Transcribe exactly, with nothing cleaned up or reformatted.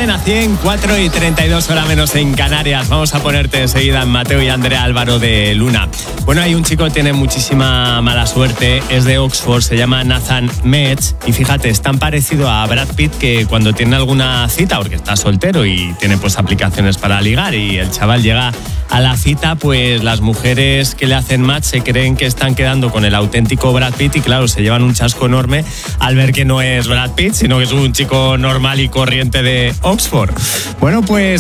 Cadena cien, cuatro y treinta y dos, hora menos en Canarias. Vamos a ponerte enseguida en Mateo y Andrea Álvaro de Luna. Bueno, hay un chico que tiene muchísima mala suerte, es de Oxford, se llama Nathan Metz, y fíjate, es tan parecido a Brad Pitt que cuando tiene alguna cita, porque está soltero y tiene pues aplicaciones para ligar, y el chaval llega a la cita, pues las mujeres que le hacen match se creen que están quedando con el auténtico Brad Pitt y claro, se llevan un chasco enorme al ver que no es Brad Pitt, sino que es un chico normal y corriente de Oxford. Bueno, pues